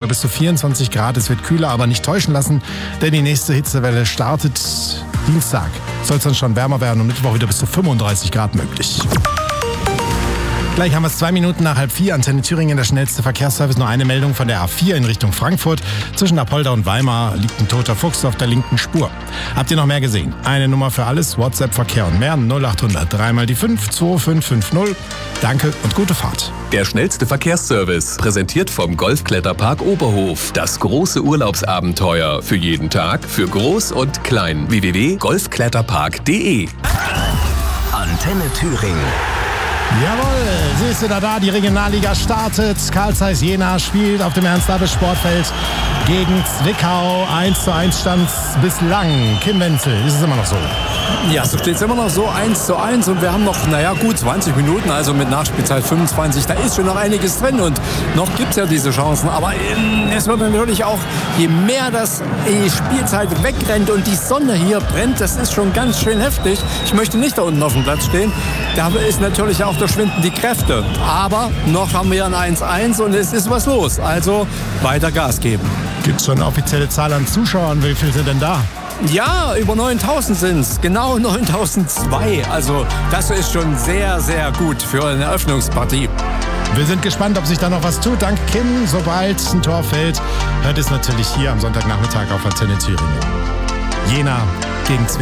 bis zu 24 Grad. Es wird kühler, aber nicht täuschen lassen, denn die nächste Hitzewelle startet Dienstag. Soll es dann schon wärmer werden und Mittwoch wieder bis zu 35 Grad möglich. Gleich haben wir es 2 Minuten nach 3:30. Antenne Thüringen, der schnellste Verkehrsservice. Nur eine Meldung von der A4 in Richtung Frankfurt. Zwischen Apolda und Weimar liegt ein toter Fuchs auf der linken Spur. Habt ihr noch mehr gesehen? Eine Nummer für alles, WhatsApp, Verkehr und mehr. 0800 3 mal die 5 2550. Danke und gute Fahrt. Der schnellste Verkehrsservice, präsentiert vom Golfkletterpark Oberhof. Das große Urlaubsabenteuer. Für jeden Tag, für groß und klein. www.golfkletterpark.de. Antenne Thüringen. Jawohl, sie ist wieder da, die Regionalliga startet. Carl Zeiss Jena spielt auf dem Ernst-Abbe-Sportfeld gegen Zwickau. 1:1 stand bislang. Kim Wenzel, ist es immer noch so? Ja, so steht es immer noch so, 1:1 und wir haben noch, gut 20 Minuten, also mit Nachspielzeit 25, da ist schon noch einiges drin und noch gibt es ja diese Chancen, aber es wird natürlich auch, je mehr die Spielzeit wegrennt und die Sonne hier brennt, das ist schon ganz schön heftig. Ich möchte nicht da unten auf dem Platz stehen, da ist natürlich auch, da schwinden die Kräfte, aber noch haben wir ein 1:1 und es ist was los, also weiter Gas geben. Gibt es schon eine offizielle Zahl an Zuschauern? Wie viel sind denn da? Ja, über 9.000 sind es, genau 9.002. Also das ist schon sehr, sehr gut für eine Eröffnungspartie. Wir sind gespannt, ob sich da noch was tut. Dank Kim, sobald ein Tor fällt, hört es natürlich hier am Sonntagnachmittag auf Antenne Thüringen. Jena gegen Zwickau.